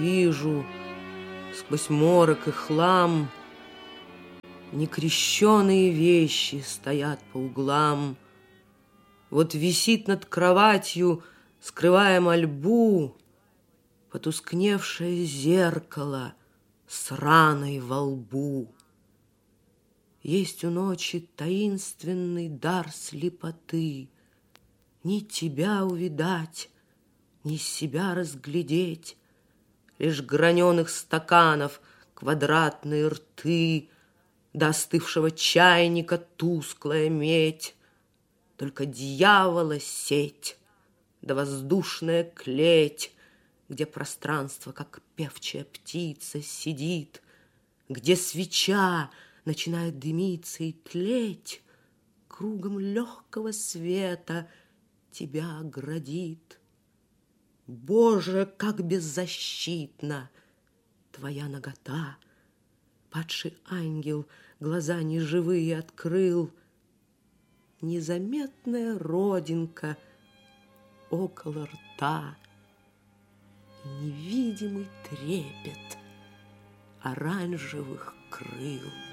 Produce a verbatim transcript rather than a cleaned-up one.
Вижу сквозь морок и хлам некрещеные вещи стоят по углам. Вот висит над кроватью, скрывая мольбу, потускневшее зеркало с раной во лбу. Есть у ночи таинственный дар слепоты, ни тебя увидать, ни себя разглядеть, лишь граненых стаканов квадратные рты, до остывшего чайника тусклая медь, только дьявола сеть, да воздушная клеть, где пространство, как певчая птица, сидит, где свеча начинает дымиться и тлеть, кругом легкого света тебя оградит. Боже, как беззащитна твоя нагота! Падший ангел глаза неживые открыл. Незаметная родинка около рта и невидимый трепет оранжевых крыл.